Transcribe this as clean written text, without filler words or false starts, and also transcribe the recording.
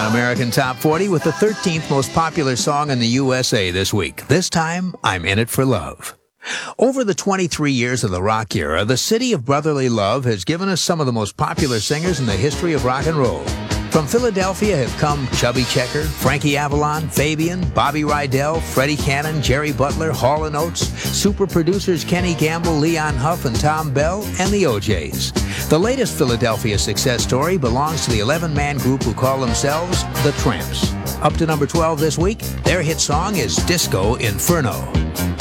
on American Top 40 with the 13th most popular song in the USA this week. This time, I'm In It for Love. Over the 23 years of the rock era, the city of brotherly love has given us some of the most popular singers in the history of rock and roll. From Philadelphia have come Chubby Checker, Frankie Avalon, Fabian, Bobby Rydell, Freddie Cannon, Jerry Butler, Hall & Oates, super producers Kenny Gamble, Leon Huff, and Tom Bell, and the O'Jays. The latest Philadelphia success story belongs to the 11-man group who call themselves The Tramps. Up to number 12 this week, their hit song is Disco Inferno.